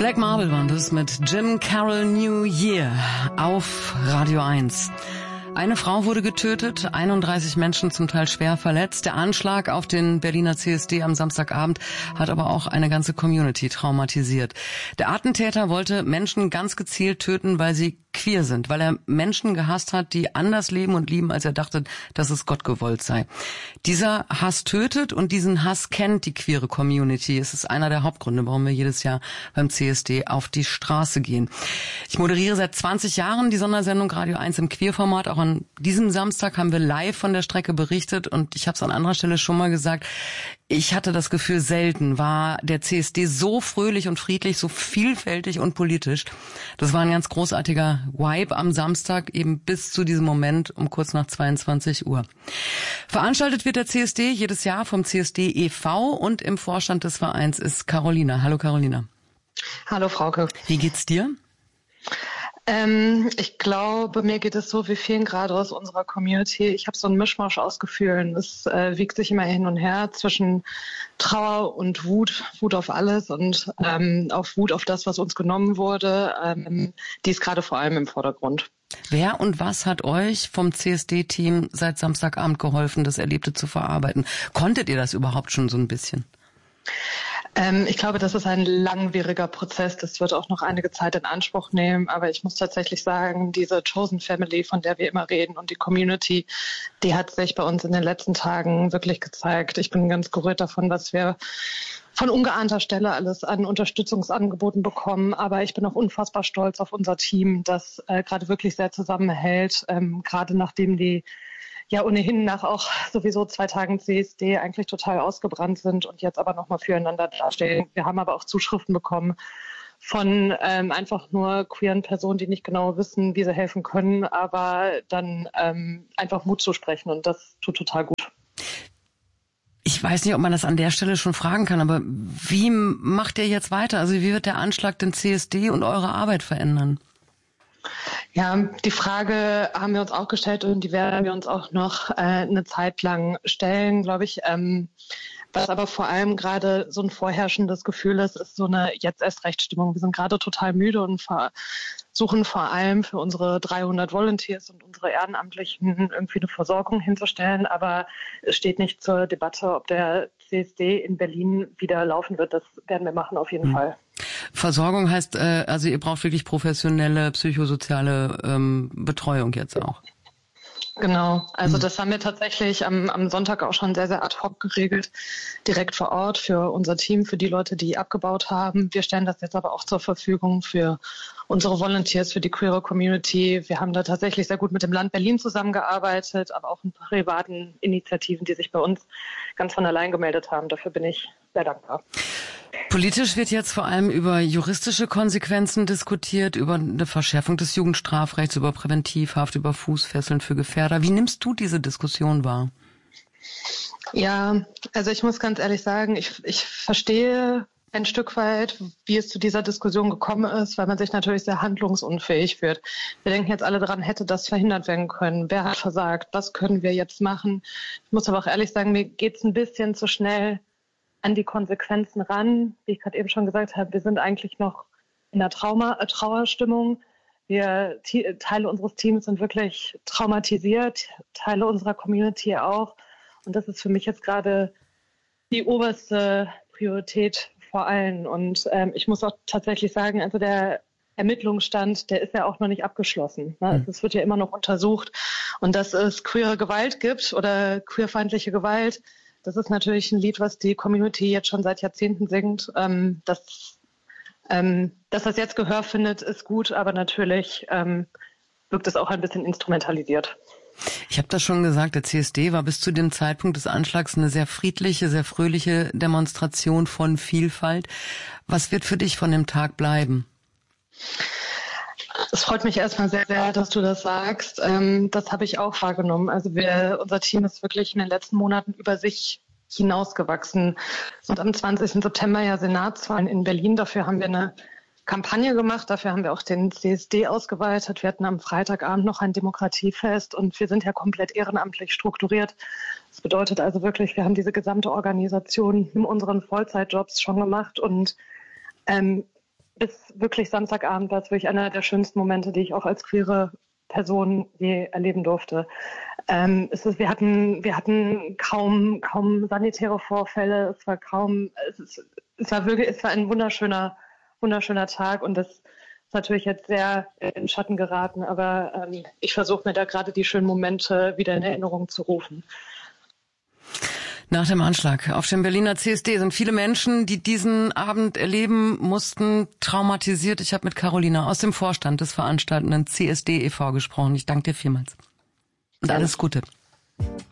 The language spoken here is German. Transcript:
Black Marble waren das mit Jim Carroll New Year auf Radio 1. Eine Frau wurde getötet, 31 Menschen zum Teil schwer verletzt. Der Anschlag auf den Berliner CSD am Samstagabend hat aber auch eine ganze Community traumatisiert. Der Attentäter wollte Menschen ganz gezielt töten, weil sie queer sind, weil er Menschen gehasst hat, die anders leben und lieben, als er dachte, dass es Gott gewollt sei. Dieser Hass tötet und diesen Hass kennt die queere Community. Es ist einer der Hauptgründe, warum wir jedes Jahr beim CSD auf die Straße gehen. Ich moderiere seit 20 Jahren die Sondersendung Radio 1 im Queerformat. Auch an diesem Samstag haben wir live von der Strecke berichtet und ich habe es an anderer Stelle schon mal gesagt, ich hatte das Gefühl, selten war der CSD so fröhlich und friedlich, so vielfältig und politisch. Das war ein ganz großartiger Vibe am Samstag, eben bis zu diesem Moment um kurz nach 22 Uhr. Veranstaltet wird der CSD jedes Jahr vom CSD e.V. und im Vorstand des Vereins ist Carolina. Hallo Carolina. Hallo Frauke. Wie geht's dir? Ich glaube, mir geht es so wie vielen gerade aus unserer Community. Ich habe so einen Mischmasch aus Gefühlen. Es wiegt sich immer hin und her zwischen Trauer und Wut, Wut auf alles und auf Wut auf das, was uns genommen wurde. Die ist gerade vor allem im Vordergrund. Wer und was hat euch vom CSD-Team seit Samstagabend geholfen, das Erlebte zu verarbeiten? Konntet ihr das überhaupt schon so ein bisschen? Ich glaube, das ist ein langwieriger Prozess. Das wird auch noch einige Zeit in Anspruch nehmen. Aber ich muss tatsächlich sagen, diese Chosen Family, von der wir immer reden und die Community, die hat sich bei uns in den letzten Tagen wirklich gezeigt. Ich bin ganz gerührt davon, was wir von ungeahnter Stelle alles an Unterstützungsangeboten bekommen. Aber ich bin auch unfassbar stolz auf unser Team, das gerade wirklich sehr zusammenhält, gerade nachdem die ja ohnehin nach auch sowieso 2 Tagen CSD eigentlich total ausgebrannt sind und jetzt aber nochmal füreinander dastehen. Wir haben aber auch Zuschriften bekommen von einfach nur queeren Personen, die nicht genau wissen, wie sie helfen können, aber dann einfach Mut zu sprechen und das tut total gut. Ich weiß nicht, ob man das an der Stelle schon fragen kann, aber wie macht ihr jetzt weiter? Also wie wird der Anschlag den CSD und eure Arbeit verändern? Ja, die Frage haben wir uns auch gestellt und die werden wir uns auch noch eine Zeit lang stellen, glaube ich. Was aber vor allem gerade so ein vorherrschendes Gefühl ist so eine Jetzt-erst-recht-Stimmung. Wir sind gerade total müde und versuchen vor allem für unsere 300 Volunteers und unsere Ehrenamtlichen irgendwie eine Versorgung hinzustellen. Aber es steht nicht zur Debatte, ob der CSD in Berlin wieder laufen wird. Das werden wir machen auf jeden Fall. Versorgung heißt, also ihr braucht wirklich professionelle, psychosoziale Betreuung jetzt auch. Genau, also das haben wir tatsächlich am Sonntag auch schon sehr, sehr ad hoc geregelt, direkt vor Ort für unser Team, für die Leute, die abgebaut haben. Wir stellen das jetzt aber auch zur Verfügung für unsere Volunteers, für die queere Community. Wir haben da tatsächlich sehr gut mit dem Land Berlin zusammengearbeitet, aber auch mit privaten Initiativen, die sich bei uns ganz von allein gemeldet haben. Dafür bin ich sehr dankbar. Politisch wird jetzt vor allem über juristische Konsequenzen diskutiert, über eine Verschärfung des Jugendstrafrechts, über Präventivhaft, über Fußfesseln für Gefährder. Wie nimmst du diese Diskussion wahr? Ja, also ich muss ganz ehrlich sagen, ich verstehe ein Stück weit, wie es zu dieser Diskussion gekommen ist, weil man sich natürlich sehr handlungsunfähig fühlt. Wir denken jetzt alle daran, hätte das verhindert werden können? Wer hat versagt? Was können wir jetzt machen? Ich muss aber auch ehrlich sagen, mir geht's ein bisschen zu schnell an die Konsequenzen ran. Wie ich gerade eben schon gesagt habe, wir sind eigentlich noch in einer Trauerstimmung. Teile unseres Teams sind wirklich traumatisiert, Teile unserer Community auch. Und das ist für mich jetzt gerade die oberste Priorität vor allen. Und ich muss auch tatsächlich sagen, also der Ermittlungsstand, der ist ja auch noch nicht abgeschlossen. Ne? Es wird ja immer noch untersucht. Und dass es queere Gewalt gibt oder queerfeindliche Gewalt, das ist natürlich ein Lied, was die Community jetzt schon seit Jahrzehnten singt. Dass das jetzt Gehör findet, ist gut, aber natürlich wirkt es auch ein bisschen instrumentalisiert. Ich habe das schon gesagt, der CSD war bis zu dem Zeitpunkt des Anschlags eine sehr friedliche, sehr fröhliche Demonstration von Vielfalt. Was wird für dich von dem Tag bleiben? Es freut mich erstmal sehr, sehr, dass du das sagst. Das habe ich auch wahrgenommen. Also unser Team ist wirklich in den letzten Monaten über sich hinausgewachsen. Und am 20. September ja Senatswahlen in Berlin. Dafür haben wir eine Kampagne gemacht. Dafür haben wir auch den CSD ausgeweitet. Wir hatten am Freitagabend noch ein Demokratiefest und wir sind ja komplett ehrenamtlich strukturiert. Das bedeutet also wirklich, wir haben diese gesamte Organisation in unseren Vollzeitjobs schon gemacht und bis wirklich Samstagabend war es wirklich einer der schönsten Momente, die ich auch als queere Person je erleben durfte. Wir hatten kaum sanitäre Vorfälle, es war ein wunderschöner Tag, und das ist natürlich jetzt sehr in Schatten geraten, aber ich versuche mir da gerade die schönen Momente wieder in Erinnerung zu rufen. Nach dem Anschlag auf dem Berliner CSD sind viele Menschen, die diesen Abend erleben mussten, traumatisiert. Ich habe mit Carolina aus dem Vorstand des veranstaltenden CSD e.V. gesprochen. Ich danke dir vielmals. Und alles Gute.